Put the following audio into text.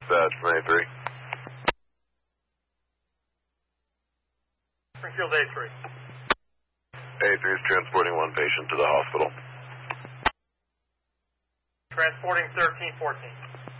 That's from A3. Springfield A3. A3 is transporting one patient to the hospital. Transporting 1314.